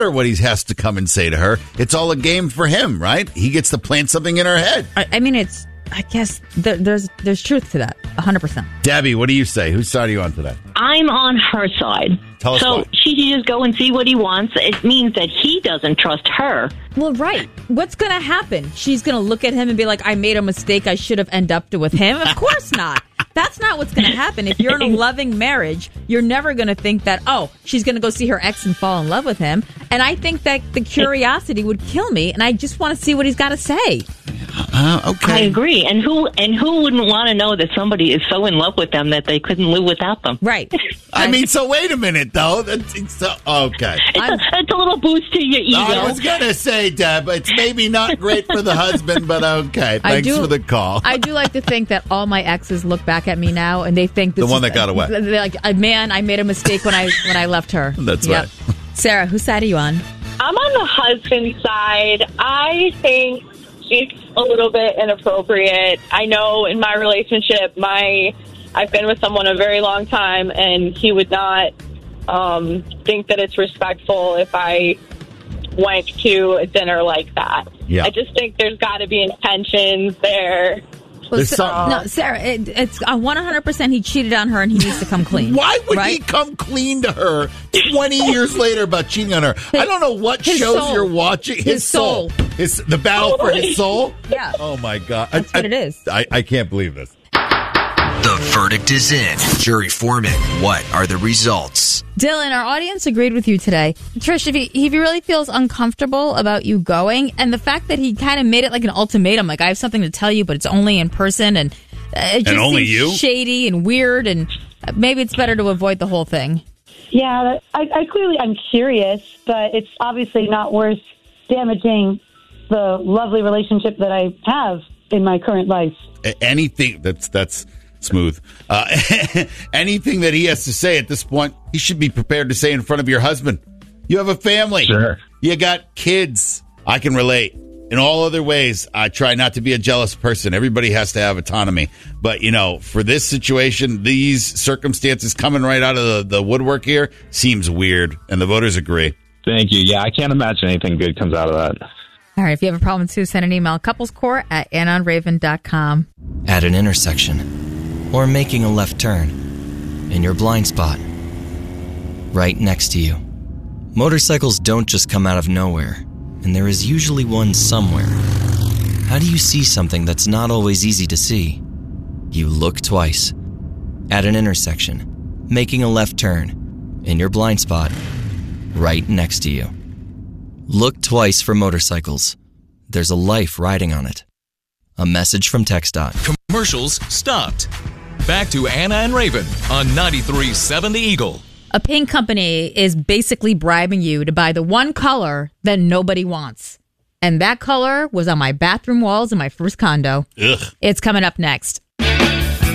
what he has to come and say to her. It's all a game for him, right? He gets to plant something in her head. I mean, I guess there's truth to that, 100%. Debbie, what do you say? Whose side are you on today? I'm on her side. Tell us so why. she should just go and see what he wants. It means that he doesn't trust her. Well, right. What's going to happen? She's going to look at him and be like, I made a mistake. I should have ended up with him. Of course not. That's not what's going to happen. If you're in a loving marriage, you're never going to think that, she's going to go see her ex and fall in love with him. And I think that the curiosity would kill me, and I just want to see what he's got to say. Okay. I agree. And who wouldn't want to know that somebody is so in love with them that they couldn't live without them? Right. I mean, so wait a minute, though. Okay. It's a little boost to your ego. I was going to say, Deb, it's maybe not great for the husband, but okay. Thanks for the call. I do like to think that all my exes look back at me now and they think this the one that got away. They're like, man, I made a mistake when I left her. That's right. Sarah, whose side are you on? I'm on the husband's side. I think it's a little bit inappropriate. I know in my relationship, I've been with someone a very long time, and he would not think that it's respectful if I went to a dinner like that. Yeah. I just think there's got to be intentions there. Well, no, Sarah, it's 100% he cheated on her and he needs to come clean. Why would he come clean to her 20 years later about cheating on her? I don't know what shows you're watching. His soul. The battle for his soul? Yeah. Oh, my God. That's what it is. I can't believe this. The verdict is in. Jury foreman, what are the results? Dylan, our audience agreed with you today. Trish, if he really feels uncomfortable about you going, and the fact that he kind of made it like an ultimatum, like I have something to tell you, but it's only in person, and it just only seems you? shady and weird, and maybe it's better to avoid the whole thing. Yeah, I'm curious, but it's obviously not worth damaging the lovely relationship that I have in my current life. Anything that's smooth. Anything that he has to say at this point, he should be prepared to say in front of your husband. You have a family. Sure. You got kids. I can relate. In all other ways, I try not to be a jealous person. Everybody has to have autonomy. But, for this situation, these circumstances coming right out of the woodwork here seems weird. And the voters agree. Thank you. Yeah, I can't imagine anything good comes out of that. All right, if you have a problem too, send an email, couplescourt@annonraven.com. At an intersection, or making a left turn, in your blind spot, right next to you. Motorcycles don't just come out of nowhere, and there is usually one somewhere. How do you see something that's not always easy to see? You look twice. At an intersection, making a left turn, in your blind spot, right next to you. Look twice for motorcycles. There's a life riding on it. A message from TxDOT. Commercials stopped. Back to Anna and Raven on 93.7 The Eagle. A paint company is basically bribing you to buy the one color that nobody wants. And that color was on my bathroom walls in my first condo. Ugh. It's coming up next.